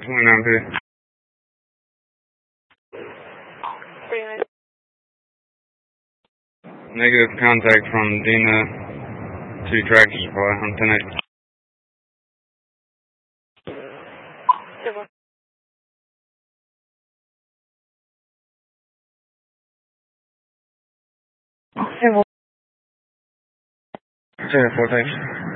192. Negative contact from Dina to Tractor Supply on 1080. Civil. 4, thanks.